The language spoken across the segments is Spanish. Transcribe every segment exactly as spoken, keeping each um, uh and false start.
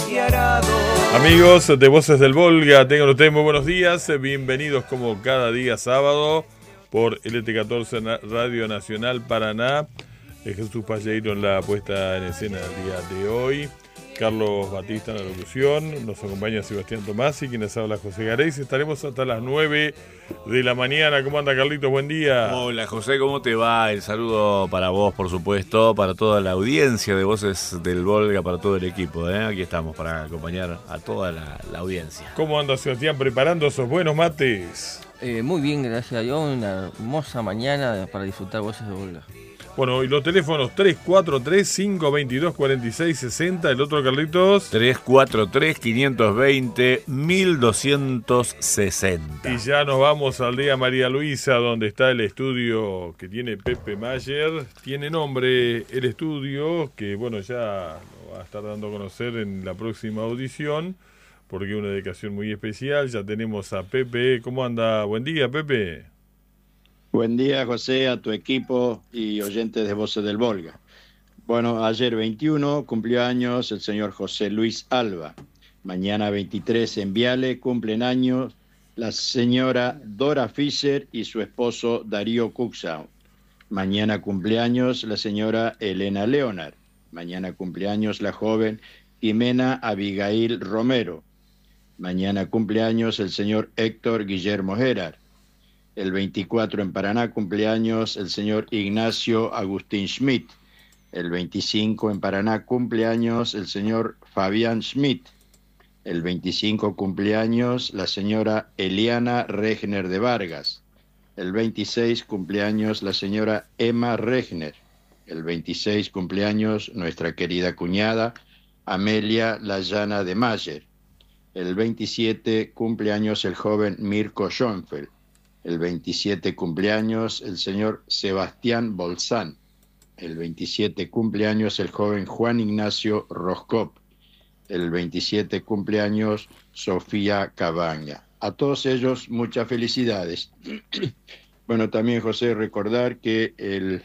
y arado. Amigos de Voces del Volga, tengan ustedes muy buenos días. Bienvenidos como cada día sábado por L T catorce Radio Nacional Paraná. Jesús Palleiro en la puesta en escena del día de hoy. Carlos Batista en la locución. Nos acompaña Sebastián Tomás y quienes habla José Gareis. Estaremos hasta las nueve de la mañana. ¿Cómo anda, Carlitos? Buen día. Hola, José, ¿cómo te va? El saludo para vos, por supuesto, para toda la audiencia de Voces del Volga, para todo el equipo, ¿eh? Aquí estamos para acompañar a toda la, la audiencia. ¿Cómo anda, Sebastián, preparando esos buenos mates? Eh, muy bien, gracias a Dios. Una hermosa mañana para disfrutar Voces del Volga. Bueno, y los teléfonos tres cuatro tres, cinco dos dos, cuatro seis seis cero, el otro, Carlitos. tres cuatro tres, cinco dos cero, uno dos seis cero. Y ya nos vamos al día María Luisa, donde está el estudio que tiene Pepe Mayer. Tiene nombre el estudio, que bueno, ya lo va a estar dando a conocer en la próxima audición, porque es una dedicación muy especial. Ya tenemos a Pepe. ¿Cómo anda? Buen día, Pepe. Buen día, José, a tu equipo y oyentes de Voces del Volga. Bueno, ayer veintiuno cumplió años el señor José Luis Alba. Mañana veintitrés en Viale cumplen años la señora Dora Fischer y su esposo Darío Cuxau. Mañana cumpleaños la señora Elena Leonard. Mañana cumpleaños la joven Jimena Abigail Romero. Mañana cumpleaños el señor Héctor Guillermo Gerard. El veinticuatro en Paraná cumpleaños el señor Ignacio Agustín Schmidt. El veinticinco en Paraná cumpleaños el señor Fabián Schmidt. El veinticinco cumpleaños la señora Eliana Regner de Vargas. El veintiséis cumpleaños la señora Emma Regner. El veintiséis cumpleaños nuestra querida cuñada Amelia Layana de Mayer. El veintisiete cumpleaños el joven Mirko Schoenfeld. El veintisiete cumpleaños el señor Sebastián Bolzán. El veintisiete cumpleaños el joven Juan Ignacio Roscop. El veintisiete cumpleaños Sofía Cabaña. A todos ellos muchas felicidades. Bueno, también, José, recordar que el,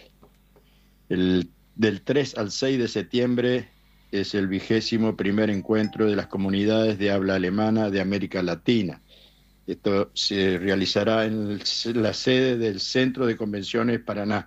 el del tres al seis de septiembre es el vigésimo primer encuentro de las comunidades de habla alemana de América Latina. Esto se realizará en el, la sede del Centro de Convenciones Paraná.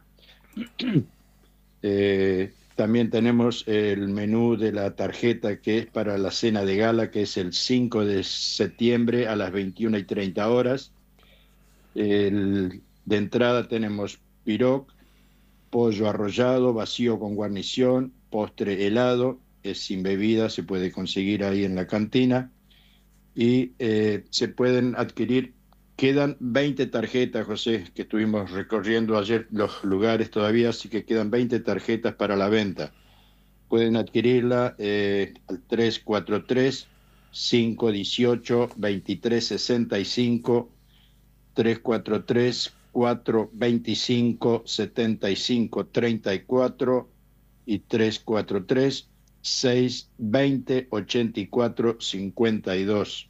eh, también tenemos el menú de la tarjeta que es para la cena de gala, que es el cinco de septiembre a las veintiuna y treinta horas. El, de entrada tenemos piroc, pollo arrollado, vacío con guarnición, postre helado, es sin bebida, se puede conseguir ahí en la cantina. Y eh, se pueden adquirir, quedan veinte tarjetas, José, que estuvimos recorriendo ayer los lugares todavía, así que quedan veinte tarjetas para la venta. Pueden adquirirla eh, al tres cuatro tres, cinco uno ocho, dos tres seis cinco, tres cuatro tres, cuatro dos cinco, siete cinco tres cuatro y tres cuatro tres, seis veinte, ochenta y cuatro, cincuenta y dos.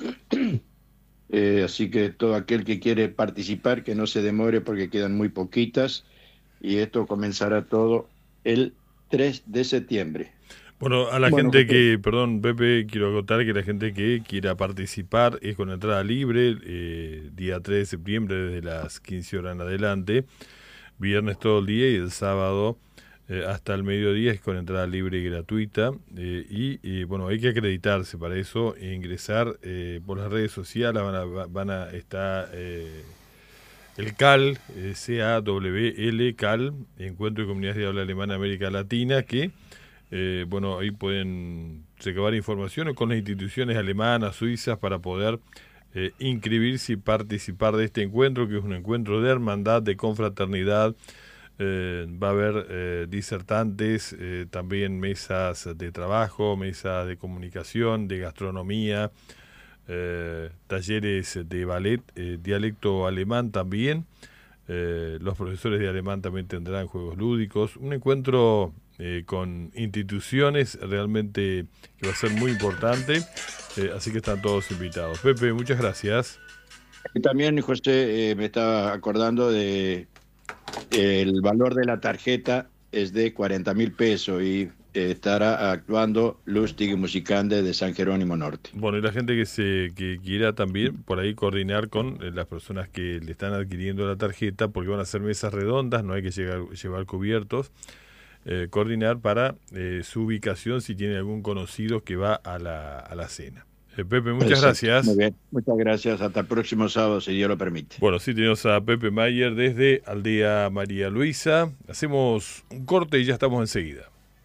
Eh, así que todo aquel que quiere participar, que no se demore porque quedan muy poquitas, y esto comenzará todo el tres de septiembre. Bueno, a la bueno, gente Pepe. que, perdón, Pepe, quiero acotar que la gente que quiera participar es con entrada libre, eh, día tres de septiembre desde las quince horas en adelante, viernes todo el día y el sábado Eh, hasta el mediodía es con entrada libre y gratuita, eh, y, y bueno, hay que acreditarse para eso e ingresar eh, por las redes sociales. Van a, van a estar eh, el C A L, eh, C A W L, C A L, Encuentro de Comunidades de Habla Alemana América Latina, que eh, bueno, ahí pueden recabar informaciones con las instituciones alemanas, suizas, para poder eh, inscribirse y participar de este encuentro, que es un encuentro de hermandad, de confraternidad. Eh, va a haber eh, disertantes, eh, también mesas de trabajo, mesas de comunicación, de gastronomía, eh, talleres de ballet, eh, dialecto alemán también. Eh, los profesores de alemán también tendrán juegos lúdicos. Un encuentro eh, con instituciones realmente que va a ser muy importante. Eh, así que están todos invitados. Pepe, muchas gracias. Y también, José, eh, me estaba acordando de el valor de la tarjeta es de cuarenta mil pesos y eh, estará actuando Lustig Musicante de San Jerónimo Norte. Bueno, y la gente que se que quiera también por ahí coordinar con eh, las personas que le están adquiriendo la tarjeta, porque van a ser mesas redondas, no hay que llegar, llevar cubiertos, eh, coordinar para eh, su ubicación si tiene algún conocido que va a la, a la cena. Eh, Pepe, muchas Exacto. gracias. Muy bien, muchas gracias. Hasta el próximo sábado, si Dios lo permite. Bueno, sí, tenemos a Pepe Mayer desde Aldea María Luisa. Hacemos un corte y ya estamos enseguida.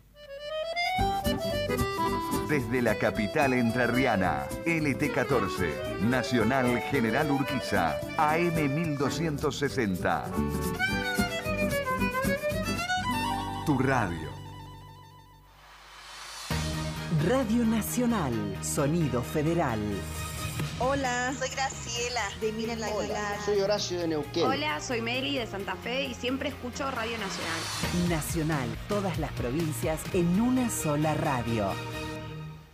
Desde la capital entrerriana, L T catorce, Nacional General Urquiza, A M mil doscientos sesenta. Tu radio. Radio Nacional, Sonido Federal. Hola, soy Graciela de Miren la Aguilar. Soy Horacio de Neuquén. Hola, soy Meli de Santa Fe y siempre escucho Radio Nacional. Nacional, todas las provincias en una sola radio.